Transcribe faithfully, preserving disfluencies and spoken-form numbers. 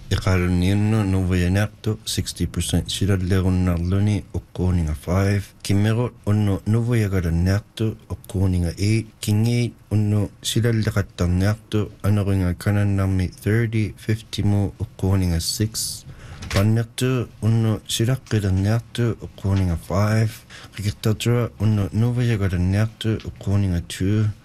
Iqalunniunnu nuvuyaneartu sixty percent silallerunnarluni uqquuninga five kimmeru unnu nuvuyagalanniartu uqquuninga eight kingiit unnu silalleqattarniartu anerunga kanannarmi thirty fifty mu uqquuninga six pannertu unnu silaqqilerniartu uqquuninga five qikirtartua unnu nuvuyagalanniartu uqquuninga two